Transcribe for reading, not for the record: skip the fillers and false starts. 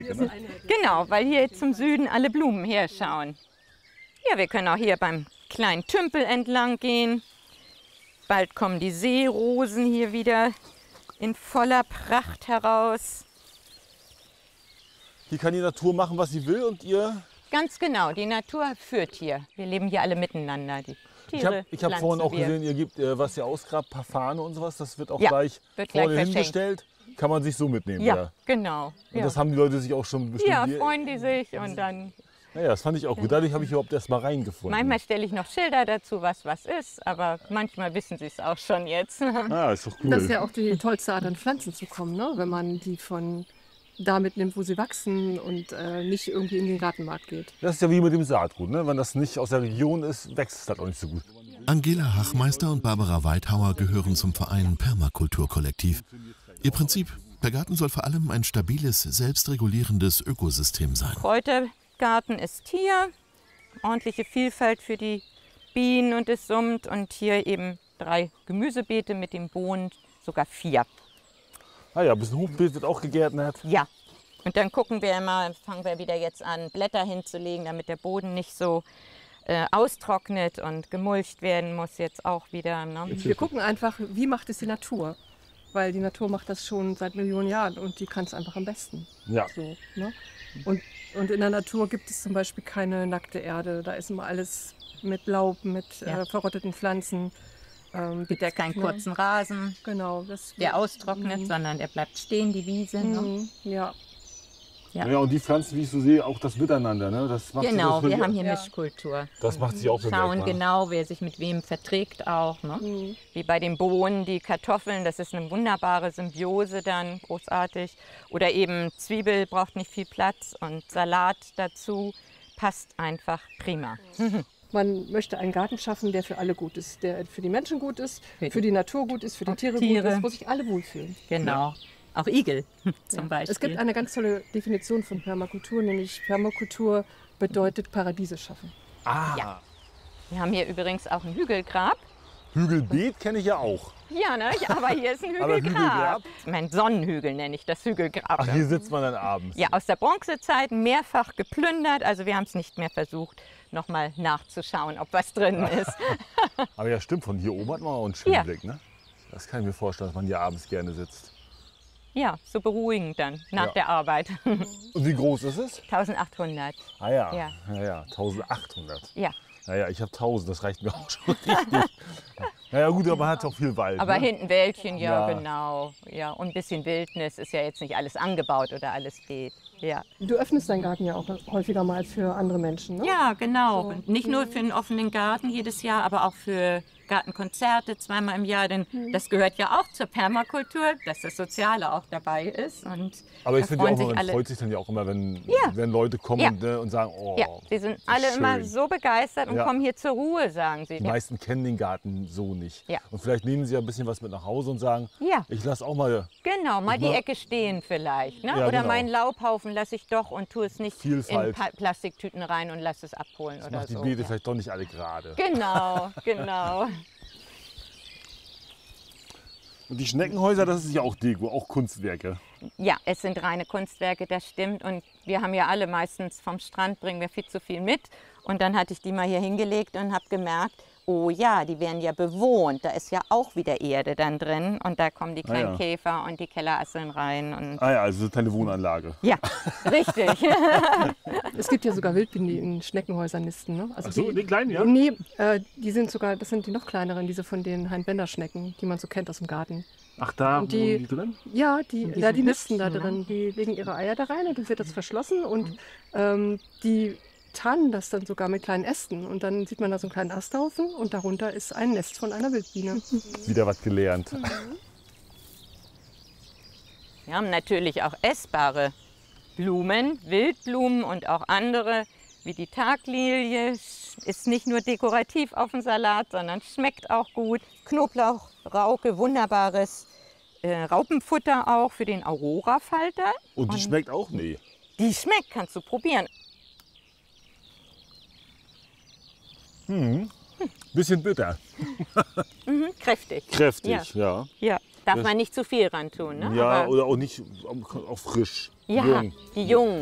Genau, weil hier zum Süden alle Blumen herschauen. Ja, wir können auch hier beim kleinen Tümpel entlang gehen. Bald kommen die Seerosen hier wieder in voller Pracht heraus. Hier kann die Natur machen, was sie will und ihr... Ganz genau, die Natur führt hier. Wir leben hier alle miteinander. Die Tiere, Ich hab vorhin auch gesehen, ihr gebt, was ihr ausgrabt, ein paar Fahne und sowas. Das wird auch gleich vorne hingestellt. Kann man sich so mitnehmen. Ja, oder? Genau. Und das haben die Leute sich auch schon bestimmt... Ja, freuen die sich und dann... Naja, das fand ich auch gut. Dadurch habe ich überhaupt erst mal reingefunden. Manchmal stelle ich noch Schilder dazu, was ist, aber manchmal wissen sie es auch schon jetzt. Ah, ist doch cool. Das ist ja auch die tollste Art, an Pflanzen zu kommen, ne? Wenn man die von da mitnimmt, wo sie wachsen und nicht irgendwie in den Gartenmarkt geht. Das ist ja wie mit dem Saatgut, ne? Wenn das nicht aus der Region ist, wächst es halt auch nicht so gut. Angela Hachmeister und Barbara Weithauer gehören zum Verein Permakulturkollektiv. Ihr Prinzip: Der Garten soll vor allem ein stabiles, selbstregulierendes Ökosystem sein. Kräutergarten ist hier, ordentliche Vielfalt für die Bienen und es summt und hier eben 3 Gemüsebeete mit dem Bohnen, sogar 4. Ah ja, ein bisschen Hufbeet wird auch gegärtnet. Ja, und dann gucken wir immer, fangen wir wieder jetzt an, Blätter hinzulegen, damit der Boden nicht so austrocknet und gemulcht werden muss jetzt auch wieder. Ne? Wir gucken einfach, wie macht es die Natur? Weil die Natur macht das schon seit Millionen Jahren und die kann es einfach am besten. Ja. So, ne? Und in der Natur gibt es zum Beispiel keine nackte Erde. Da ist immer alles mit Laub, mit verrotteten Pflanzen bedeckt. Keinen kurzen Rasen, genau, der austrocknet, sondern der bleibt stehen, die Wiese. Ne? Ja. Ja. Ja, und die Pflanzen, wie ich so sehe, auch das Miteinander. Ne? Das macht Genau, sich wir haben hier Mischkultur. Das macht sich auch bemerkbar. Schauen genau, wer sich mit wem verträgt auch. Ne? Wie bei den Bohnen, die Kartoffeln, das ist eine wunderbare Symbiose dann, großartig. Oder eben Zwiebel braucht nicht viel Platz und Salat dazu passt einfach prima. Man möchte einen Garten schaffen, der für alle gut ist. Der für die Menschen gut ist, für die Natur gut ist, für die Tiere gut ist, wo sich alle wohlfühlen. Genau. Ja. Auch Igel zum Beispiel. Es gibt eine ganz tolle Definition von Permakultur, nämlich Permakultur bedeutet Paradiese schaffen. Ah. Ja. Wir haben hier übrigens auch ein Hügelgrab. Hügelbeet kenne ich ja auch. Ja, ne? Aber hier ist ein Hügelgrab. Mein Sonnenhügel nenne ich das Hügelgrab. Ach, hier sitzt man dann abends. Ja, aus der Bronzezeit, mehrfach geplündert. Also wir haben es nicht mehr versucht, nochmal nachzuschauen, ob was drin ist. Aber ja, stimmt, von hier oben hat man auch einen schönen Ja. Blick. Ne? Das kann ich mir vorstellen, dass man hier abends gerne sitzt. Ja, so beruhigend dann nach der Arbeit. Und wie groß ist es? 1800. Ah ja, Ja. ja 1800. Ja. Naja, ich habe 1000, das reicht mir auch schon richtig. Naja gut, aber man hat auch viel Wald. Aber ne? hinten Wäldchen, ja, Ja. genau. Ja, und ein bisschen Wildnis ist ja jetzt nicht alles angebaut oder alles geht. Ja, Du öffnest deinen Garten ja auch häufiger mal für andere Menschen, ne? ja genau. Nicht nur für einen offenen Garten jedes Jahr, aber auch für Gartenkonzerte zweimal im Jahr. Denn das gehört ja auch zur Permakultur, dass das Soziale auch dabei ist. Und Aber ich da finde ja freuen auch, sich man alle. freut sich dann ja auch immer, wenn, Ja. wenn Leute kommen Ja. ne, und sagen, oh, Ja, die sind alle schön. immer so begeistert und Ja. kommen hier zur Ruhe, sagen sie. Die meisten kennen den Garten so nicht. Ja. Und vielleicht nehmen sie ja ein bisschen was mit nach Hause und sagen, Ja. ich lasse auch mal Genau, mal die mach- Ecke stehen vielleicht. Ne? Ja, Oder genau. meinen Laubhaufen lasse ich doch und tue es nicht Vielfalt. in Plastiktüten rein und lasse es abholen oder macht die so. Beete Ja. vielleicht doch nicht alle gerade. Genau, genau. Und die Schneckenhäuser, das ist ja auch Deko, auch Kunstwerke. Ja, es sind reine Kunstwerke, das stimmt. Und wir haben ja alle meistens vom Strand, bringen wir viel zu viel mit. Und dann hatte ich die mal hier hingelegt und habe gemerkt, oh ja, die werden ja bewohnt. Da ist ja auch wieder Erde dann drin. Und da kommen die kleinen ja. Käfer und die Kellerasseln rein. Und Ah ja, also keine Wohnanlage. ja, richtig. Es gibt ja sogar Wildbienen, die in Schneckenhäusern nisten, ne? Also Ach so, die kleinen, ja? Nee, die sind sogar, das sind die noch kleineren, diese von den Hein-Bender-Schnecken, die man so kennt aus dem Garten. Ach, da Und wohnen die- die drin? Ja, die nisten da hübschen, ne? drin. Die legen ihre Eier da rein und dann wird das verschlossen und die tarnen das dann sogar mit kleinen Ästen. Und dann sieht man da so einen kleinen Asthaufen und darunter ist ein Nest von einer Wildbiene. Wieder was gelernt. Wir haben natürlich auch essbare Blumen, Wildblumen und auch andere, wie die Taglilie. Ist nicht nur dekorativ auf dem Salat, sondern schmeckt auch gut. Knoblauch, Rauke, wunderbares Raupenfutter auch für den Aurora-Falter. Und die schmeckt auch? Nee. Die schmeckt, kannst du probieren. Bisschen bitter. Kräftig. Kräftig, ja. Ja. Darf man nicht zu viel ran tun, ne? Ja, aber oder auch nicht auch frisch. Ja, jung. die Jungen.